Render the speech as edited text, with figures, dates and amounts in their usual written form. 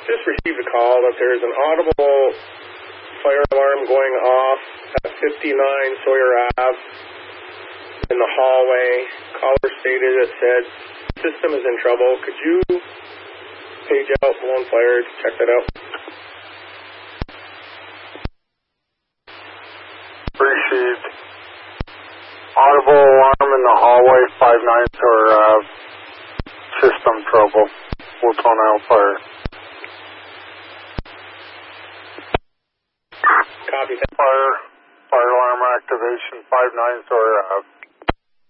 Just received a call that there's an audible fire alarm going off at 59 Sawyer Ave in the hallway. Caller stated it said, system is in trouble. Could you page out Lone Fire to check that out? Received. Audible alarm in the hallway, 59 Sawyer Ave. System trouble. Wolton Isle Fire. Copy. Fire alarm activation, 59 Sawyer Ave.